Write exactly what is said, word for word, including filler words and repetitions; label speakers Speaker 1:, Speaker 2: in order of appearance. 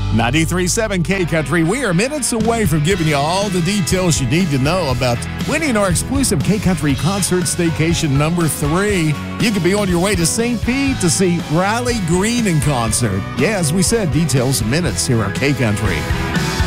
Speaker 1: ninety-three point seven K Country. We are minutes away from giving you all the details you need to know about winning our exclusive K Country concert staycation number three. You could be on your way to Saint Pete to see Riley Green in concert. Yeah, as we said, details in minutes here on K Country.